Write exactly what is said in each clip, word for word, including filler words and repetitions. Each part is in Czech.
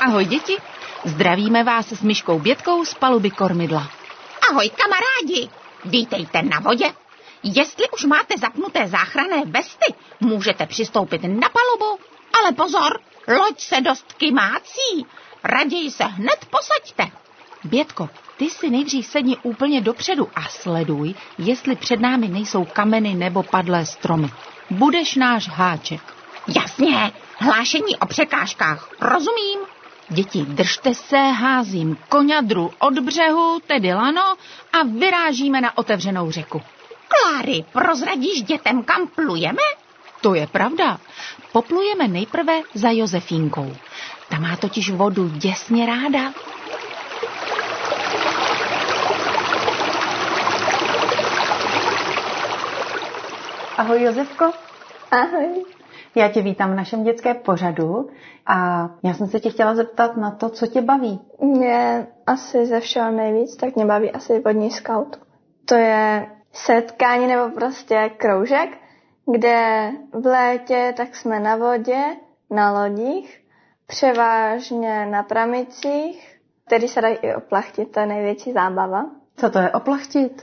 Ahoj děti, zdravíme vás s Myškou Bětkou z paluby kormidla. Ahoj kamarádi, vítejte na vodě. Jestli už máte zapnuté záchranné vesty, můžete přistoupit na palubu, ale pozor, loď se dost kymácí, raději se hned posaďte. Bětko, ty si nejdřív sedni úplně dopředu a sleduj, jestli před námi nejsou kameny nebo padlé stromy. Budeš náš háček. Jasně, hlášení o překážkách, rozumím. Děti, držte se, házím koňadru od břehu, tedy lano, a vyrážíme na otevřenou řeku. Kláry, prozradíš dětem, kam plujeme? To je pravda. Poplujeme nejprve za Josefínkou. Ta má totiž vodu děsně ráda. Ahoj Josefko. Ahoj. Já tě vítám v našem dětském pořadu a já jsem se tě chtěla zeptat na to, co tě baví. Mě asi ze všeho nejvíc, tak mě baví asi vodní skaut. To je setkání nebo prostě kroužek, kde v létě tak jsme na vodě, na lodích, převážně na pramicích, který se dají i oplachtit, to je největší zábava. Co to je oplachtit?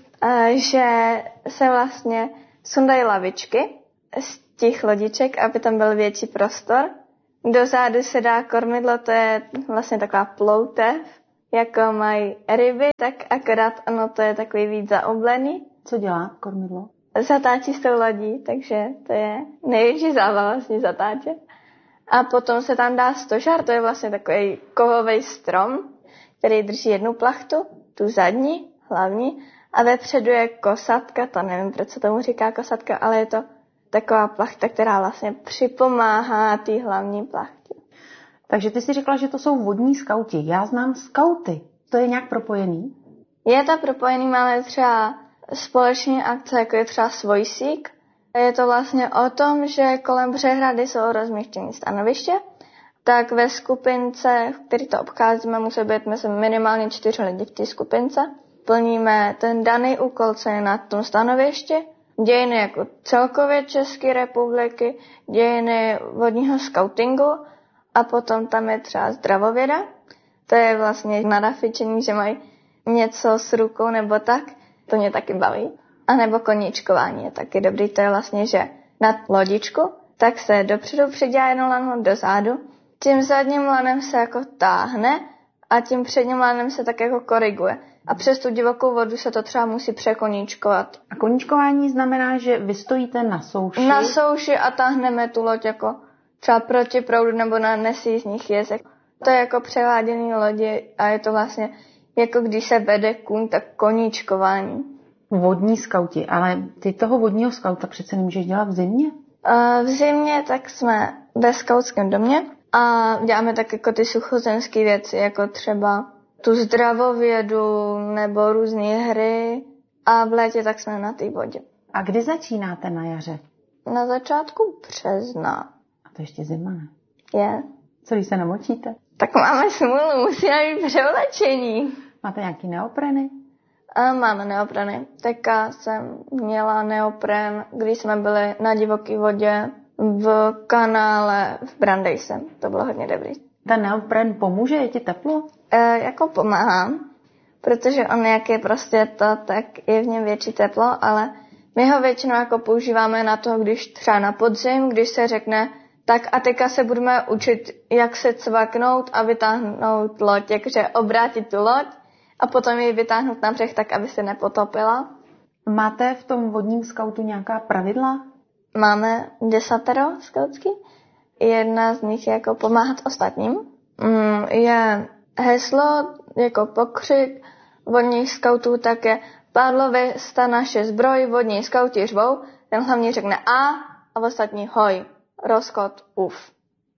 Že se vlastně sundají lavičky z těch lodiček, aby tam byl větší prostor. Do zádu se dá kormidlo, to je vlastně taková ploutev, jako mají ryby, tak akorát ono to je takový víc zaoblený. Co dělá kormidlo? Zatáčí s tou lodí, takže to je největší zábava s ní zatáčet. A potom se tam dá stožár, to je vlastně takový kovový strom, který drží jednu plachtu, tu zadní, hlavní, a vepředu je kosatka, to nevím, proč se tomu říká kosatka, ale je to taková plachta, která vlastně připomáhá té hlavní plachtě. Takže ty si řekla, že to jsou vodní skauti. Já znám skauty. To je nějak propojený? Je to propojený, máme třeba společné akce, jako je třeba Svojsík. Je to vlastně o tom, že kolem Břehrady jsou rozmístěné stanoviště, tak ve skupince, v který to obcházíme, musí být mezi minimálně čtyři lidi v té skupince. Plníme ten daný úkol, co je na tom stanovišti, dějiny jako celkově České republiky, dějiny vodního skautingu a potom tam je třeba zdravověda. To je vlastně nadafičení, že mají něco s rukou nebo tak. To mě taky baví. A nebo koníčkování je taky dobrý. To je vlastně, že na lodičku tak se dopředu přidělá jedno lano do zádu. Tím zadním lanem se jako táhne a tím předním lanem se tak jako koriguje. A přes tu divokou vodu se to třeba musí překoníčkovat. A koníčkování znamená, že vy stojíte na souši? Na souši a táhneme tu loď jako třeba proti proudu nebo na nesjízdních jezech. To je jako převádění lodi a je to vlastně jako když se vede kůň, tak koníčkování. Vodní skauti, ale ty toho vodního skauta přece nemůžeš dělat v zimě? V zimě tak jsme ve skautském domě a děláme tak jako ty suchozemské věci, jako třeba tu zdravovědu nebo různé hry a v létě tak jsme na té vodě. A kdy začínáte na jaře? Na začátku března. A to ještě zima, ne? Je. Co když se namočíte? Tak máme smůlu, musíme být převlečení. Máte nějaký neopreny? A máme neopreny. Teďka jsem měla neopren, když jsme byli na divoké vodě v kanále v Brandejse. To bylo hodně dobrý. Ten neopren pomůže? Je ti teplo? E, jako pomáhám, protože on jak je prostě to, tak je v něm větší teplo, ale my ho většinou jako používáme na to, když třeba na podzim, když se řekne, tak a teďka se budeme učit, jak se cvaknout a vytáhnout loď, jakože obrátit tu loď a potom ji vytáhnout na břeh tak, aby se nepotopila. Máte v tom vodním skautu nějaká pravidla? Máme desatero skautsky. Jedna z nich je jako pomáhat ostatním. Mm, je heslo, jako pokřik vodních skautů, tak je pádlo vesta naše zbroj, vodní skauti řvou. Ten hlavně řekne a a ostatní hoj, rozchod, uf.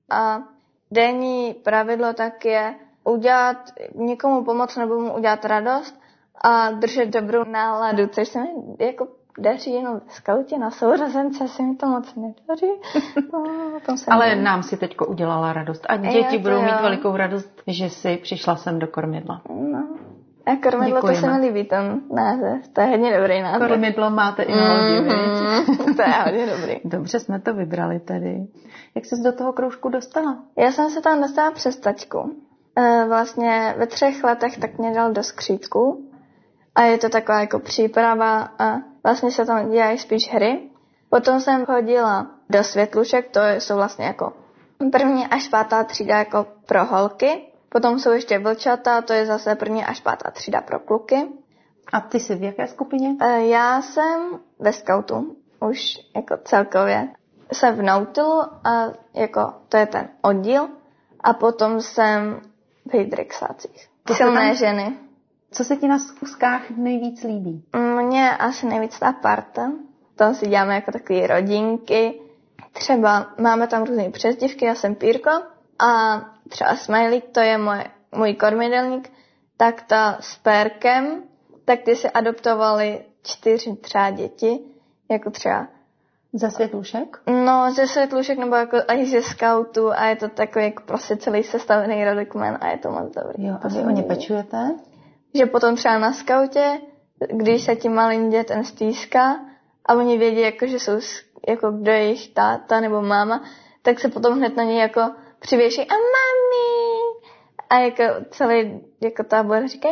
A denní pravidlo tak je udělat někomu pomoc nebo mu udělat radost a držet dobrou náladu, což se mi jako daří jenom v skautě, na sourozence se mi to moc nedaří. No, ale nevím. Nám si teďko udělala radost a děti jo, budou jo. mít velikou radost, že si přišla sem do kormidla. No. A kormidlo, to se mi líbí ten název, to je hodně dobrý název. Kormidlo máte i na lodi, mm-hmm. To je hodně dobrý. Dobře jsme to vybrali tedy. Jak jsi do toho kroužku dostala? Já jsem se tam dostala přes tačku. Vlastně ve třech letech tak mě dal do skřítku a je to taková jako příprava a vlastně se tam dělají spíš hry. Potom jsem chodila do světlušek, to jsou vlastně jako první až pátá třída jako pro holky. Potom jsou ještě vlčata, to je zase první až pátá třída pro kluky. A ty jsi v jaké skupině? Já jsem ve skautu, už jako celkově. Jsem v Nautilu a jako to je ten oddíl a potom jsem v hydrexácích. Silné ženy. Co se ti na schůzkách nejvíc líbí? Mně asi nejvíc ta parta. Tam si děláme jako takové rodinky. Třeba máme tam různé přezdívky, já jsem Pírko a třeba Smiley, to je můj, můj kormidelník, tak ta s Pérkem, tak ty si adoptovali čtyři třeba děti, jako třeba ze světlušek? No, ze světlušek nebo jako i ze skautu a je to takový jako prostě celý sestavený rodokmen a je to moc dobrý. Jo, a vy o ně pečujete? Že potom třeba na skautě, když se tím malým dětem stýská a oni vědí, jako, že jsou jako kdo je jejich táta nebo máma, tak se potom hned na něj jako přivěší a mami! A jako celý jako tábor říkají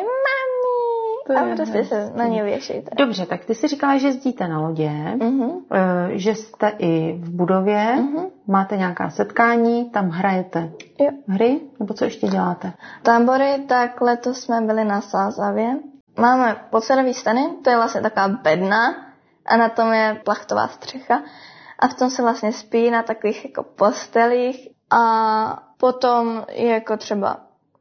mami! A prostě se na ně věšejte. Dobře, tak ty jsi říkala, že jezdíte na lodě, uh-huh. že jste i v budově, uh-huh. máte nějaká setkání, tam hrajete jo. hry, nebo co ještě děláte? Tábory, tak letos jsme byli na Sázavě. Máme podsedový stany, to je vlastně taková bedna a na tom je plachtová střecha a v tom se vlastně spí na takových jako postelích a potom je jako třeba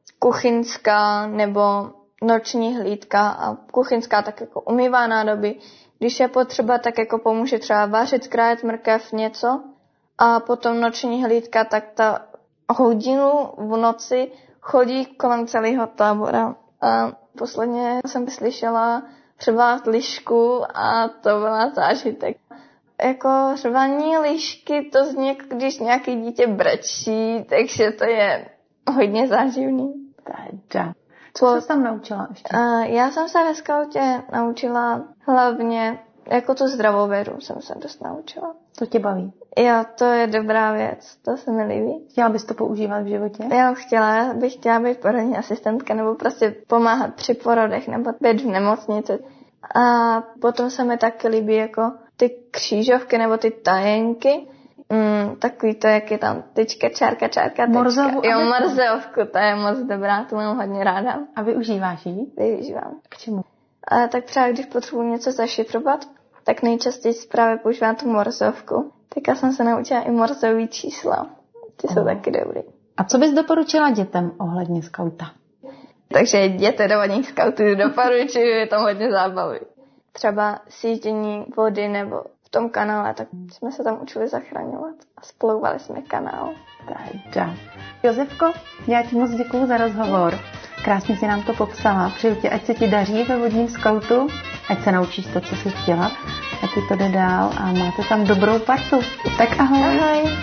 kuchyňská nebo noční hlídka a kuchyňská tak jako umývá nádoby. Když je potřeba, tak jako pomůže třeba vařit, skrájet mrkev, něco. A potom noční hlídka, tak ta hodinu v noci chodí kolem celého tábora. A posledně jsem slyšela řvát lišku a to byla zážitek. Jako řvaní lišky, to zní, když nějaký dítě brečí, takže to je hodně záživný. Teda. Co jsi tam naučila ještě? Uh, já jsem se ve skautě naučila hlavně, jako tu zdravou vědu jsem se dost naučila. To tě baví? Jo, to je dobrá věc, to se mi líbí. Chtěla bys to používat v životě? Jo, chtěla, bych chtěla být porodní asistentka nebo prostě pomáhat při porodech nebo být v nemocnici. A potom se mi taky líbí jako ty křížovky nebo ty tajenky. Mm, takový to, jak je tam tyčka, čárka, čárka, tyčka. Morzovu, jo, morzeovku, to je moc dobrá, to mám hodně ráda. A využíváš ji? Využívám. K čemu? A tak třeba, když potřebuji něco zašifrovat, tak nejčastěji právě používám tu morzovku. Tak já jsem se naučila i morzový čísla. Ty jsou oh. taky dobrý. A co bys doporučila dětem ohledně skauta? Takže jděte do vodních skautů, doporučuji, je tam hodně zábavy. Třeba sítění vody nebo v tom kanále, tak jsme se tam učili zachraňovat a splouvali jsme kanál. Teda. Josefko, já ti moc děkuju za rozhovor. Krásně si nám to popsala. Přeju ti, ať se ti daří ve vodním skautu, ať se naučíš to, co jsi chtěla, ať ti to jde dál a máte tam dobrou partu. Tak ahoj. Ahoj.